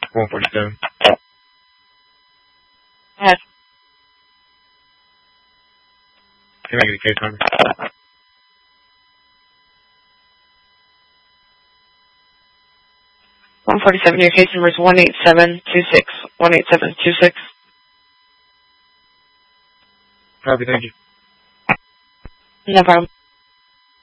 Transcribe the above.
147. Ahead. Can I get a case number? 147, your case number is 18726. 18726. Copy, thank you. No problem.